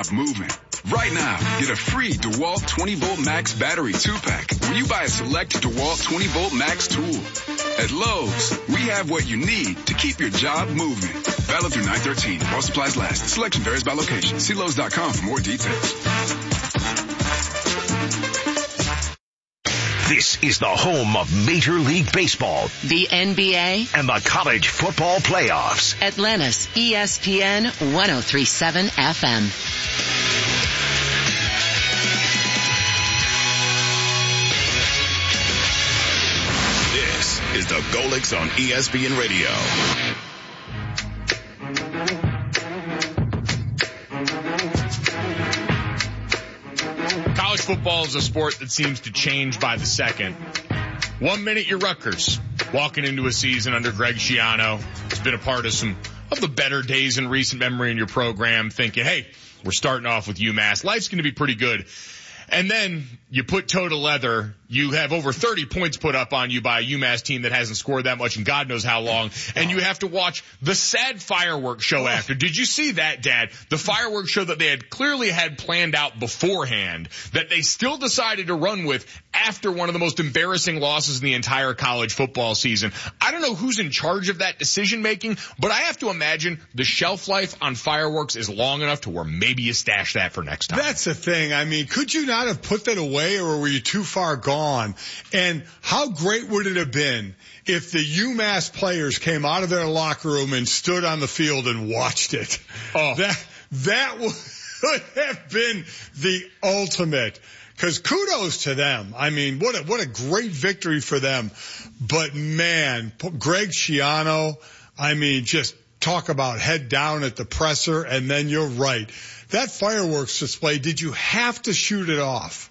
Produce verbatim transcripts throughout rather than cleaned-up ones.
job moving. Right now, get a free DeWalt twenty volt Max battery two pack when you buy a select DeWalt twenty volt Max tool. At Lowe's, we have what you need to keep your job moving. Valid through nine thirteen. While supplies last. Selection varies by location. See Lowe's dot com for more details. This is the home of Major League Baseball, the N B A, and the college football playoffs. Atlanta's E S P N one oh three point seven F M. This is the Golics on E S P N Radio. College football is a sport that seems to change by the second. One minute you're Rutgers, walking into a season under Greg Schiano. It's been a part of some of the better days in recent memory in your program, thinking, hey, we're starting off with UMass. Life's going to be pretty good. And then you put toe to leather. You have over thirty points put up on you by a UMass team that hasn't scored that much in God knows how long. And you have to watch the sad fireworks show after. Did you see that, Dad? The fireworks show that they had clearly had planned out beforehand, that they still decided to run with after one of the most embarrassing losses in the entire college football season. I don't know who's in charge of that decision making, but I have to imagine the shelf life on fireworks is long enough to where maybe you stash that for next time. That's the thing. I mean, could you not have put that away, or were you too far gone? And how great would it have been if the UMass players came out of their locker room and stood on the field and watched it? Oh. That, that would have been the ultimate. Cause kudos to them. I mean, what a, what a great victory for them. But man, Greg Schiano, I mean, just talk about head down at the presser, and then you're right. That fireworks display, did you have to shoot it off?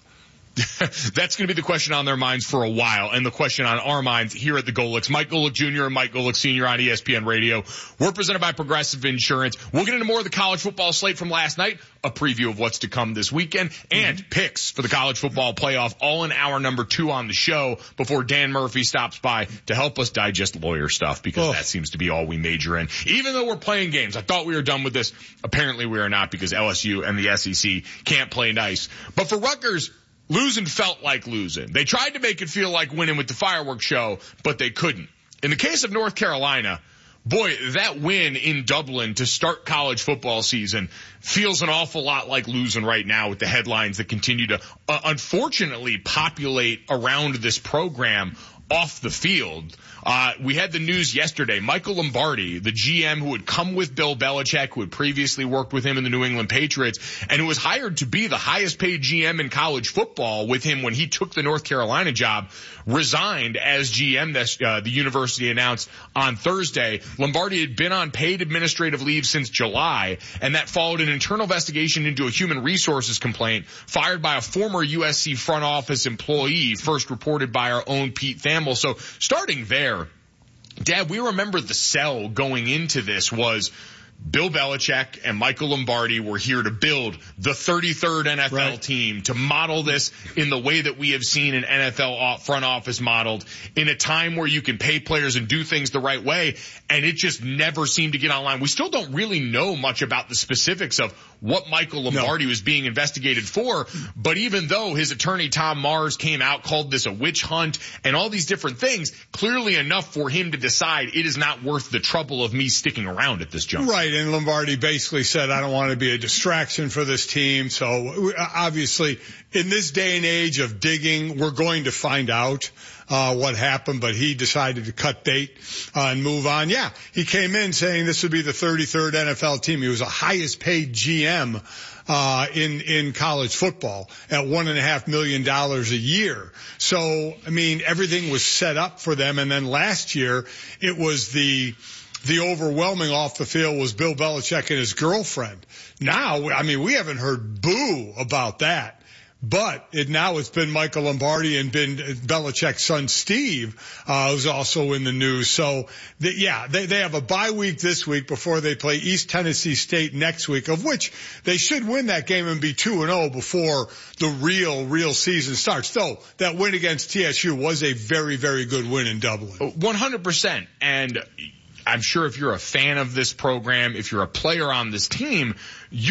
That's going to be the question on their minds for a while, and the question on our minds here at the Golics. Mike Golic Junior and Mike Golic Senior on E S P N Radio. We're presented by Progressive Insurance. We'll get into more of the college football slate from last night, a preview of what's to come this weekend, and mm-hmm. picks for the college football playoff, all in hour number two on the show before Dan Murphy stops by to help us digest lawyer stuff, because oh. that seems to be all we major in. Even though we're playing games, I thought we were done with this. Apparently we are not, because L S U and the S E C can't play nice. But for Rutgers, losing felt like losing. They tried to make it feel like winning with the fireworks show, but they couldn't. In the case of North Carolina, boy, that win in Dublin to start college football season feels an awful lot like losing right now, with the headlines that continue to uh, unfortunately populate around this program off the field. Uh, we had the news yesterday. Michael Lombardi, the G M who had come with Bill Belichick, who had previously worked with him in the New England Patriots, and who was hired to be the highest paid G M in college football with him when he took the North Carolina job, resigned as G M, this, uh, the university announced on Thursday. Lombardi had been on paid administrative leave since July, and that followed an internal investigation into a human resources complaint fired by a former U S C front office employee, first reported by our own Pete Thamel. So starting there, Dad, we remember the sell going into this was Bill Belichick and Michael Lombardi were here to build the thirty-third N F L right. team, to model this in the way that we have seen an N F L front office modeled, in a time where you can pay players and do things the right way, and it just never seemed to get online. We still don't really know much about the specifics of what Michael Lombardi no. was being investigated for, but even though his attorney Tom Mars came out, called this a witch hunt, and all these different things, clearly enough for him to decide it is not worth the trouble of me sticking around at this juncture. Right. And Lombardi basically said, I don't want to be a distraction for this team. So obviously, in this day and age of digging, we're going to find out uh what happened, but he decided to cut bait uh, and move on. Yeah, he came in saying this would be the thirty-third N F L team. He was the highest paid G M uh in in college football at one and a half million dollars a year. So, I mean, everything was set up for them. And then last year, it was the The overwhelming off the field was Bill Belichick and his girlfriend. Now, I mean, we haven't heard boo about that. But it, now it's been Michael Lombardi and been Belichick's son Steve, uh, who's also in the news. So, the, yeah, they, they have a bye week this week before they play East Tennessee State next week, of which they should win that game and be two and oh before the real, real season starts. Though, that win against T S U was a very, very good win in Dublin. one hundred percent. And I'm sure if you're a fan of this program, if you're a player on this team, you